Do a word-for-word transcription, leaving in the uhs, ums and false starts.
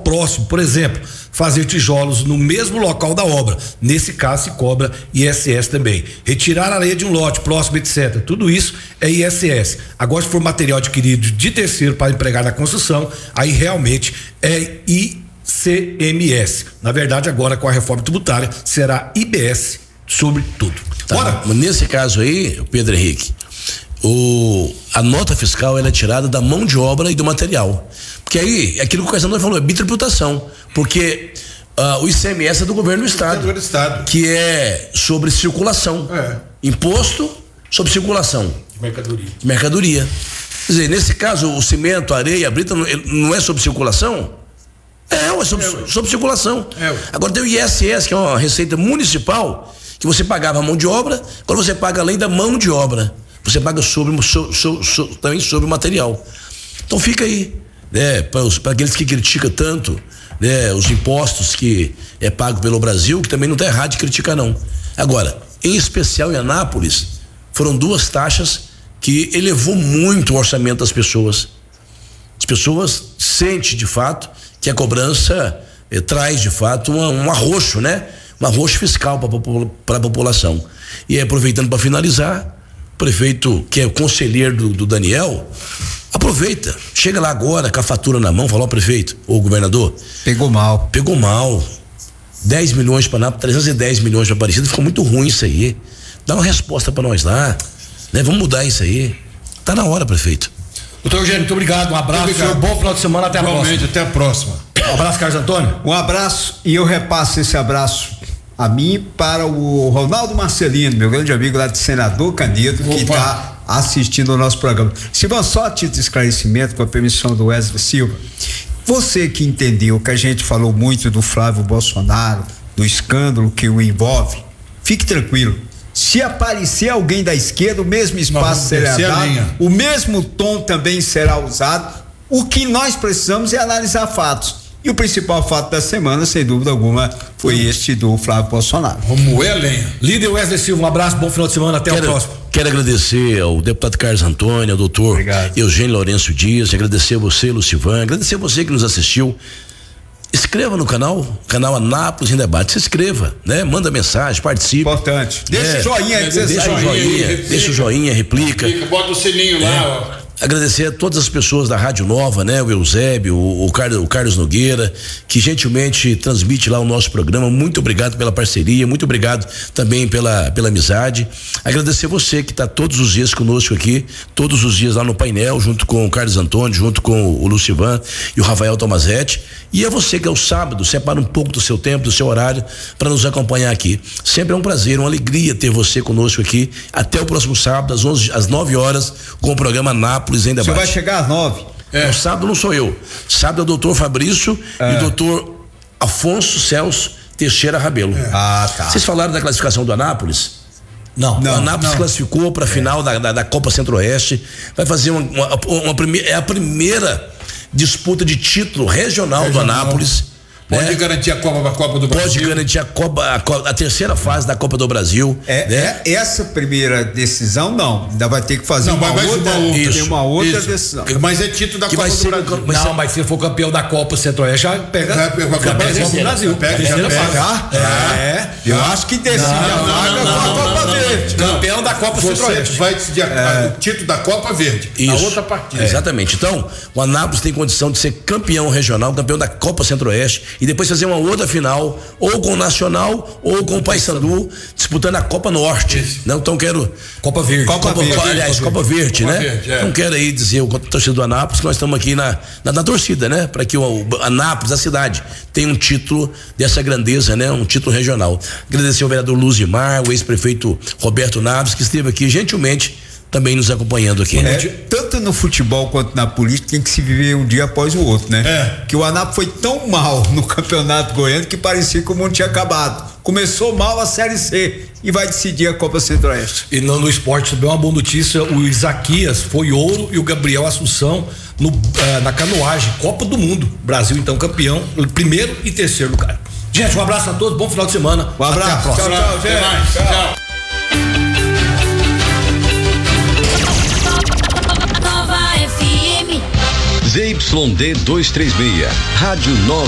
próximo, por exemplo, fazer tijolos no mesmo local da obra. Nesse caso se cobra I S S também. Retirar a areia de um lote próximo, etcétera. Tudo isso é I S S. Agora, se for material adquirido de terceiro para empregar na construção, aí realmente é I C M S. Na verdade, agora com a reforma tributária será I B S sobre tudo. Tá. Bora. Nesse caso aí, Pedro Henrique, o, a nota fiscal ela é tirada da mão de obra e do material. Porque aí, aquilo que o Caetano falou, é bitributação. Porque uh, o I C M S é do governo do estado, do estado, que é sobre circulação. É. Imposto sobre circulação. Mercadoria. Mercadoria. Quer dizer, nesse caso, o cimento, a areia, a brita não, não é sobre circulação? É, é sobre, é, sobre circulação. É, agora tem o I S S, que é uma receita municipal, que você pagava a mão de obra, agora você paga além da mão de obra. Você paga sobre, so, so, so, também sobre o material. Então fica aí, né, para aqueles que criticam tanto, né, os impostos que é pago pelo Brasil, que também não está errado de criticar, não. Agora, em especial em Anápolis, foram duas taxas que elevou muito o orçamento das pessoas. As pessoas sentem de fato que a cobrança eh, traz de fato uma, um arroxo, né? Um arroxo fiscal para a população. E aí, aproveitando para finalizar, o prefeito, que é o conselheiro do, do Daniel, aproveita, chega lá agora com a fatura na mão, fala: ó, prefeito, ou governador, pegou mal. Pegou mal. dez milhões para Anápolis, trezentos e dez milhões para Aparecida, ficou muito ruim isso aí. Dá uma resposta para nós lá, né? Vamos mudar isso aí. Tá na hora, prefeito. Doutor Eugênio, muito obrigado, um abraço, muito obrigado. Senhor, bom final de semana, até a próxima. Até a próxima. Um abraço, Carlos Antônio. Um abraço, e eu repasso esse abraço a mim para o Ronaldo Marcelino, meu grande amigo lá de Senador Canedo, que está assistindo ao nosso programa. Silvão, só a título de esclarecimento, com a permissão do Wesley Silva, você que entendeu que a gente falou muito do Flávio Bolsonaro, do escândalo que o envolve, fique tranquilo. Se aparecer alguém da esquerda, o mesmo espaço será dado, o mesmo tom também será usado. O que nós precisamos é analisar fatos. E o principal fato da semana, sem dúvida alguma, foi este do Flávio Bolsonaro. Vamos moer a lenha. Líder Wesley Silva, um abraço, bom final de semana, até quero, o próximo. Quero agradecer ao deputado Carlos Antônio, ao doutor Obrigado. Eugênio Lourenço Dias, agradecer a você, Lucivan, agradecer a você que nos assistiu. Inscreva no canal, canal Anápolis em Debate, se inscreva, né? Manda mensagem, participe. Importante. Deixa é, o joinha aí, é, deixa, deixa o joinha, replica, deixa o joinha, replica. replica bota o sininho é. lá, ó. Agradecer a todas as pessoas da Rádio Nova, né? O Eusébio, o, o, Carlos, o Carlos Nogueira, que gentilmente transmite lá o nosso programa. Muito obrigado pela parceria, muito obrigado também pela, pela amizade. Agradecer você que está todos os dias conosco aqui, todos os dias lá no painel, junto com o Carlos Antônio, junto com o, o Lucivan e o Rafael Tomazetti. E é você que é o sábado, separa um pouco do seu tempo, do seu horário, para nos acompanhar aqui. Sempre é um prazer, uma alegria ter você conosco aqui. Até o próximo sábado, às onze, às nove horas, com o programa Anápolis em Debate. Você vai chegar às nove? É. No sábado não sou eu. Sábado é o doutor Fabrício é. e o doutor Afonso Celso Teixeira Rabelo. É. Ah, tá. Vocês falaram da classificação do Anápolis? Não. não o Anápolis não. classificou para a final é. da, da, da Copa Centro-Oeste. Vai fazer uma, uma, uma, uma primeira, é a primeira disputa de título regional, regional. do Anápolis. Pode né? garantir a Copa, a Copa do Brasil. Pode garantir a Copa, a, a terceira fase da Copa do Brasil. É, né? é essa primeira decisão não, ainda vai ter que fazer não, uma, vai outra, uma outra, tem uma outra isso. decisão. Mas é título da que Copa vai do ser, Brasil. Vai não, ser, mas se for campeão da Copa Centro-Oeste, já pega, já pega a Copa do Brasil. Pega, já pega. Já? É. é. Eu acho que decide a vaga com a Copa Verde. Campeão da Copa Centro-Oeste. Vai decidir é. o título da Copa Verde. Isso. Na outra partida. É. Exatamente. Então, o Anápolis tem condição de ser campeão regional, campeão da Copa Centro-Oeste e depois fazer uma outra final, ou com o Nacional, ou com o Paysandu, disputando a Copa Norte. Isso. Não, então quero. Copa Verde. Copa, Copa Verde. Aliás, Copa Verde, Copa né? Verde, é. Não quero aí dizer o torcedor do Anápolis que nós estamos aqui na, na, na torcida, né? Para que o, o Anápolis, a cidade, tenha um título dessa grandeza, né? Um título regional. Agradecer ao vereador Luzimar, o ex-prefeito Roberto Naves, que esteve aqui gentilmente também nos acompanhando aqui. É, tanto no futebol quanto na política tem que se viver um dia após o outro, né? É. Que o Anápolis foi tão mal no Campeonato Goiano que parecia que o mundo tinha acabado. Começou mal a Série C e vai decidir a Copa Centro-Oeste. E no, no esporte também uma boa notícia, o Isaquias foi ouro e o Gabriel Assunção no, uh, na canoagem, Copa do Mundo. Brasil então campeão, primeiro e terceiro lugar. Gente, um abraço a todos, bom final de semana. Um abraço. Até a próxima. Tchau, tchau, gente. Tchau. tchau. Z Y D duzentos e trinta e seis, Rádio Nova.